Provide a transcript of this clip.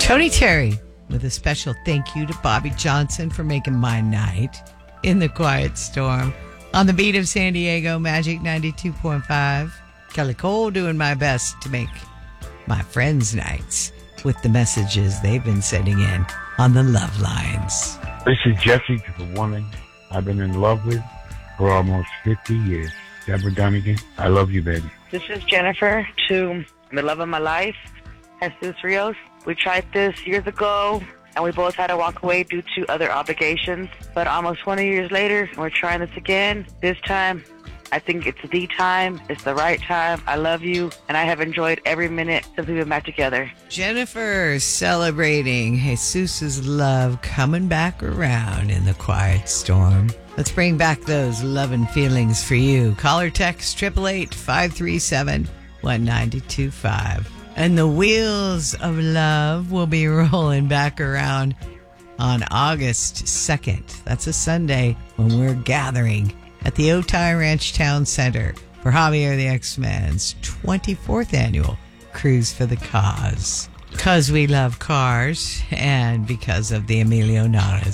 Tony Terry with a special thank you to Bobby Johnson for making my night in the Quiet Storm. On the beat of San Diego, Magic 92.5. Kelly Cole doing my best to make my friends' nights with the messages they've been sending in on the love lines. This is Jesse to the woman I've been in love with for almost 50 years. Deborah Dunnigan, I love you, baby. This is Jennifer to the love of my life, Jesus Rios. We tried this years ago, and we both had to walk away due to other obligations. But almost 20 years later, we're trying this again. This time, I think it's the time. It's the right time. I love you, and I have enjoyed every minute since we've been back together. Jennifer celebrating Jesus' love coming back around in the Quiet Storm. Let's bring back those loving feelings for you. Call or text 888-537-1925. And the wheels of love will be rolling back around on August 2nd. That's a Sunday when we're gathering at the Otay Ranch Town Center for Javier the X-Man's 24th annual Cruise for the Cause. Because we love cars and because of the Emilio Naras